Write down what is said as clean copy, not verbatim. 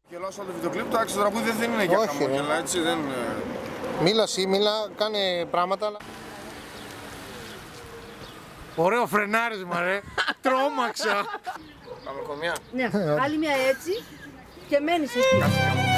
Γελάω όλο το βίντεο κλιπ, το τραγούδι δεν είναι για χαμόγελα, έτσι δεν... Μίλα, κάνε πράγματα, αλλά... Ωραίο φρενάρισμα ρε, τρόμαξα. Πάμε κομμιά. Ναι, άλλη μια έτσι και μένεις εκεί.